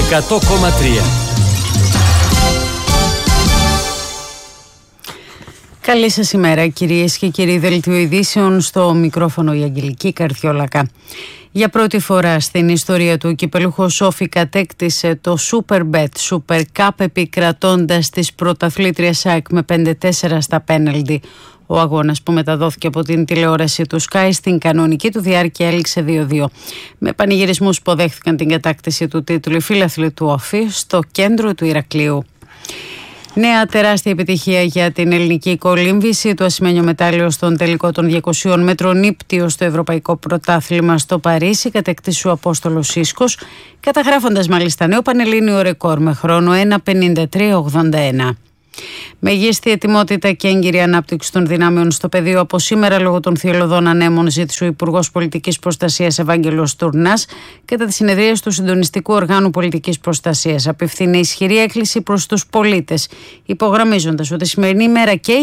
100,3. Καλή σας ημέρα κυρίες και κύριοι. Δελτίο ειδήσεων, στο μικρόφωνο η Αγγελική Καρδιόλακα. Για πρώτη φορά στην ιστορία του, ο κυπελούχος Όφη κατέκτησε το Superbet Super Cup επικρατώντας της πρωταθλήτριας ΑΕΚ με 5-4 στα πέναλτι. Ο αγώνας, που μεταδόθηκε από την τηλεόραση του Sky, στην κανονική του διάρκεια έληξε 2-2. Με πανηγυρισμούς υποδέχθηκαν την κατάκτηση του τίτλου οι φίλαθλοι του Όφη στο κέντρο του Ηρακλείου. Νέα τεράστια επιτυχία για την ελληνική κολύμβηση. Το ασημένιο μετάλλιο στον τελικό των 200 μέτρων ύπτιο στο Ευρωπαϊκό Πρωτάθλημα στο Παρίσι κατέκτησε ο Απόστολος Σίσκος, καταγράφοντας μάλιστα νέο πανελλήνιο ρεκόρ με χρόνο 1:53.81. Μεγίστη ετοιμότητα και έγκυρη ανάπτυξη των δυνάμεων στο πεδίο από σήμερα λόγω των θυελλωδών ανέμων, ζήτησε ο Υπουργός Πολιτικής Προστασίας Ευάγγελος Τουρνάς κατά τη συνεδρία του Συντονιστικού Οργάνου Πολιτικής Προστασίας. Απευθύνει ισχυρή έκκληση προς τους πολίτες, υπογραμμίζοντας ότι η σημερινή ημέρα και